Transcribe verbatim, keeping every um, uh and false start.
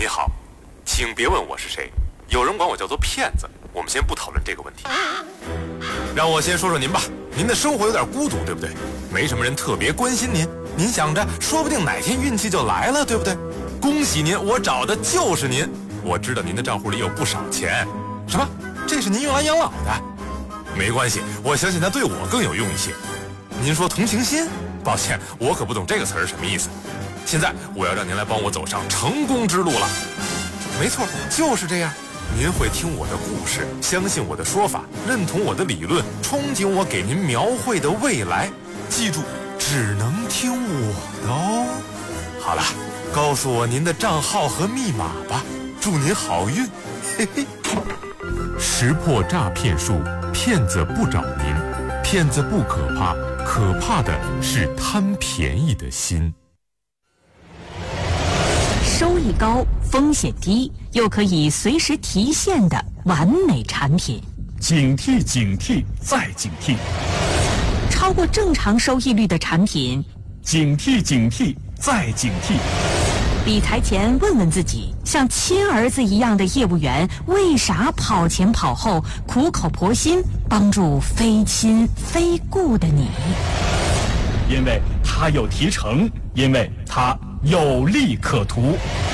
你好，请别问我是谁，有人管我叫做骗子，我们先不讨论这个问题。让我先说说您吧，您的生活有点孤独，对不对？没什么人特别关心您，您想着说不定哪天运气就来了，对不对？恭喜您，我找的就是您。我知道您的账户里有不少钱。什么？这是您用来养老的？没关系，我相信它对我更有用一些。您说同情心？抱歉，我可不懂这个词儿什么意思。现在我要让您来帮我走上成功之路了。没错，就是这样。您会听我的故事，相信我的说法，认同我的理论，憧憬我给您描绘的未来。记住，只能听我的哦。好了，告诉我您的账号和密码吧，祝您好运。嘿嘿。 识破诈骗术，骗子不找您，骗子不可怕，可怕的是贪便宜的心。 收益高，风险低，又可以随时提现的完美产品。 警惕警惕再警惕， 超过正常收益率的产品。 警惕警惕再警惕。 理财前问问自己，像亲儿子一样的业务员为啥跑前跑后，苦口婆心帮助非亲非故的你？ 因为他有提成，因为他有利可图。